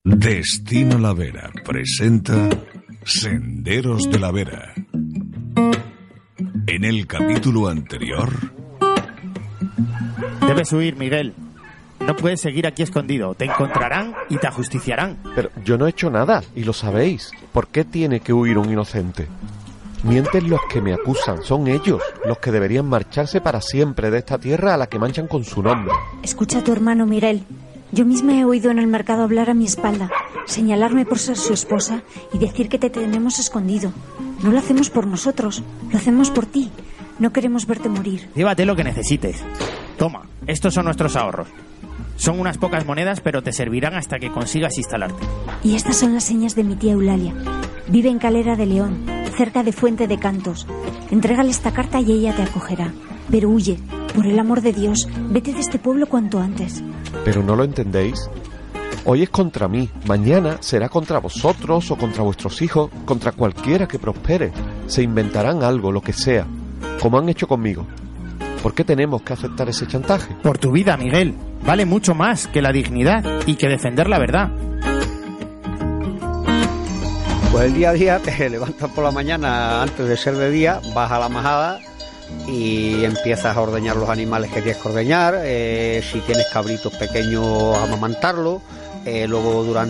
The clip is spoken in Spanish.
Destino La Vera presenta Senderos de la Vera. En el capítulo anterior... Debes huir, Miguel. No puedes seguir aquí escondido. Te encontrarán y te ajusticiarán. Pero yo no he hecho nada, y lo sabéis. ¿Por qué tiene que huir un inocente? Mienten los que me acusan. Son ellos los que deberían marcharse para siempre de esta tierra a la que manchan con su nombre. Escucha a tu hermano, Miguel. Yo misma he oído en el mercado hablar a mi espalda, señalarme por ser su esposa y decir que te tenemos escondido. No lo hacemos por nosotros, lo hacemos por ti. No queremos verte morir. Llévate lo que necesites. Toma, estos son nuestros ahorros. Son unas pocas monedas, pero te servirán hasta que consigas instalarte. Y estas son las señas de mi tía Eulalia. Vive en Calera de León, cerca de Fuente de Cantos. Entrégale esta carta y ella te acogerá. Pero huye, por el amor de Dios, vete de este pueblo cuanto antes. ¿Pero no lo entendéis? Hoy es contra mí, mañana será contra vosotros o contra vuestros hijos, contra cualquiera que prospere. Se inventarán algo, lo que sea, como han hecho conmigo. ¿Por qué tenemos que aceptar ese chantaje? Por tu vida, Miguel. Vale mucho más que la dignidad y que defender la verdad. Pues el día a día te levantas por la mañana, antes de ser de día, vas a la majada y empiezas a ordeñar los animales que tienes que ordeñar, si tienes cabritos pequeños, amamantarlos, luego durante